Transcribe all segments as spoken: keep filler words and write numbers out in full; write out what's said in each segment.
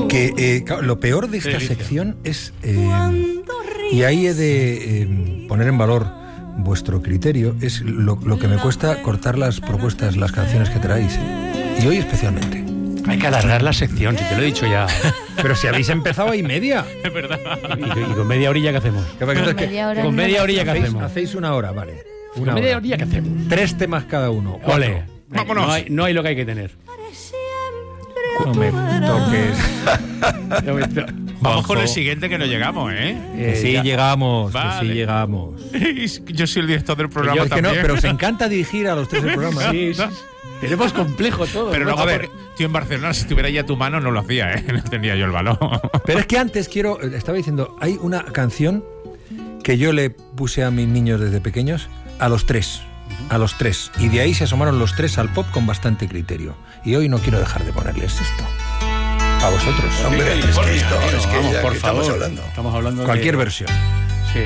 Que eh, lo peor de esta sección es, eh, y ahí he de eh, poner en valor vuestro criterio, es lo, lo que me cuesta cortar las propuestas, las canciones que traéis, ¿eh? Y hoy especialmente. Hay que alargar la sección, si te lo he dicho ya. Pero si habéis empezado ahí media. Es verdad. ¿Y, y con media horilla qué hacemos? ¿Qué pasa? Con media hora Con no media la horilla qué Hacéis, hacemos. hacéis una hora, vale. Una Con media hora. horilla qué hacemos. Tres temas cada uno. Cuatro. Ole. Vámonos. No hay, no hay lo que hay que tener. No me toques. Vamos con Juanjo. el siguiente que no llegamos, ¿eh? Que sí ya. llegamos, Vale. que sí llegamos. Yo soy el director del programa Yo es que no, también. pero os encanta dirigir a los tres el programa. Sí, sí. Tenemos complejo todo. Pero ¿no? luego, A ver. porque estoy en Barcelona, si estuviera ya a tu mano no lo hacía, ¿eh? No tenía yo el balón. Pero es que antes quiero, estaba diciendo, hay una canción que yo le puse a mis niños desde pequeños, a los tres, a los tres. Y de ahí se asomaron los tres al pop con bastante criterio. Y hoy no quiero dejar de ponerles esto. A vosotros. Hombre, es que esto, es que Vamos, ya por que favor. estamos hablando. Estamos hablando Cualquier de... versión. Sí.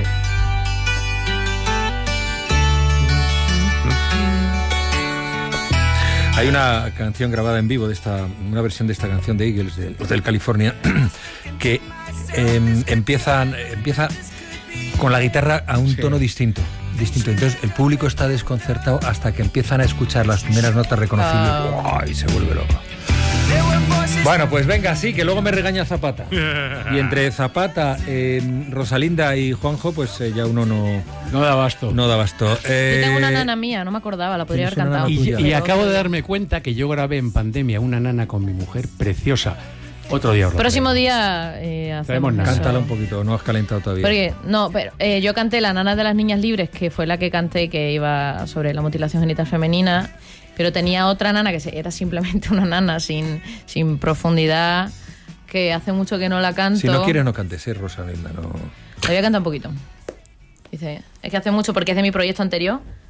Hay una canción grabada en vivo de esta, una versión de esta canción de Eagles del Hotel California que eh, empiezan, empieza con la guitarra a un Sí. tono distinto, distinto. Entonces el público está desconcertado hasta que empiezan a escuchar las primeras notas reconocibles. Ah. ¡Ay! Se vuelve loco. Bueno, pues venga, sí, que luego me regaña Zapata. Y entre Zapata, eh, Rosalinda y Juanjo, pues eh, ya uno no, No da abasto. no da abasto. Eh, Yo tengo una nana mía, no me acordaba, la podría haber ¿tienes una cantado. nana Y, tuya? y acabo de darme cuenta que yo grabé en pandemia una nana con mi mujer preciosa. Otro día os lo Próximo traigo. día eh, hacemos Traemos nana. eso. Cántala un poquito, no has calentado todavía. Porque, no, pero eh, yo canté La Nana de las Niñas Libres, que fue la que canté, que iba sobre la mutilación genital femenina, pero tenía otra nana que se- era simplemente una nana sin, sin profundidad, que hace mucho que no la canto. Si no quieres, no cantes, ¿eh, Rosalinda? No. La voy a cantar un poquito. Dice, es que hace mucho, porque es de mi proyecto anterior,